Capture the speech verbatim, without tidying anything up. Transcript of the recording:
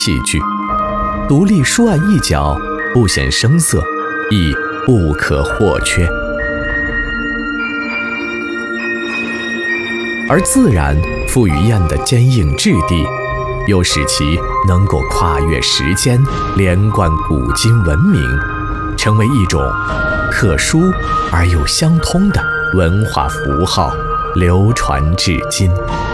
戏剧，独立书案一角，不显声色，亦不可或缺。而自然赋予砚的坚硬质地，又使其能够跨越时间，连贯古今文明，成为一种特殊而又相通的文化符号，流传至今。